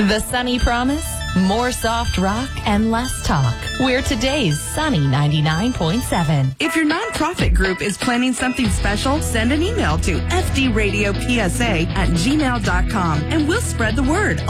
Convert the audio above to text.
The Sunny Promise? More soft rock and less talk. We're today's Sunny 99.7. If your nonprofit group is planning something special, send an email to fdradiopsa@gmail.com and we'll spread the word